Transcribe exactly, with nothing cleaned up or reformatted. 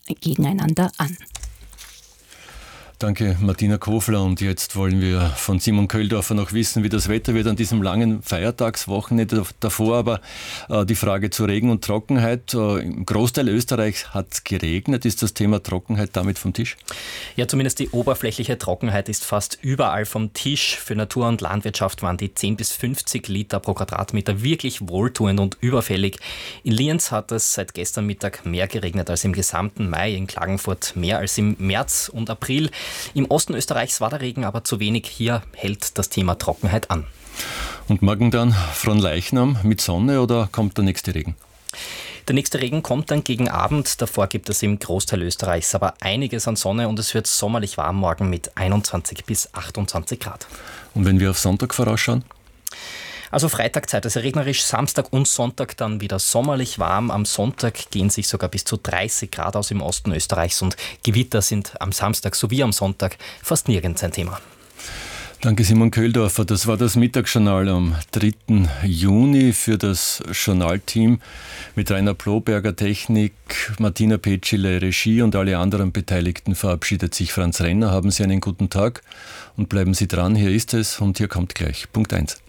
gegeneinander an. Danke, Martina Kofler. Und jetzt wollen wir von Simon Köhldorfer noch wissen, wie das Wetter wird an diesem langen Feiertagswochenende davor. Aber äh, die Frage zu Regen und Trockenheit. Äh, Im Großteil Österreichs hat es geregnet. Ist das Thema Trockenheit damit vom Tisch? Ja, zumindest die oberflächliche Trockenheit ist fast überall vom Tisch. Für Natur und Landwirtschaft waren die zehn bis fünfzig Liter pro Quadratmeter wirklich wohltuend und überfällig. In Lienz hat es seit gestern Mittag mehr geregnet als im gesamten Mai, in Klagenfurt mehr als im März und April. Im Osten Österreichs war der Regen aber zu wenig. Hier hält das Thema Trockenheit an. Und morgen dann Fronleichnam mit Sonne oder kommt der nächste Regen? Der nächste Regen kommt dann gegen Abend. Davor gibt es im Großteil Österreichs aber einiges an Sonne und es wird sommerlich warm morgen mit einundzwanzig bis achtundzwanzig Grad. Und wenn wir auf Sonntag vorausschauen? Also Freitag zeitweise regnerisch, Samstag und Sonntag dann wieder sommerlich warm. Am Sonntag gehen sich sogar bis zu dreißig Grad aus im Osten Österreichs und Gewitter sind am Samstag sowie am Sonntag fast nirgends ein Thema. Danke, Simon Köhldorfer. Das war das Mittagsjournal am dritten Juni für das Journalteam mit Rainer Ploberger Technik, Martina Petschile Regie und alle anderen Beteiligten verabschiedet sich Franz Renner. Haben Sie einen guten Tag und bleiben Sie dran. Hier ist es und hier kommt gleich Punkt eins.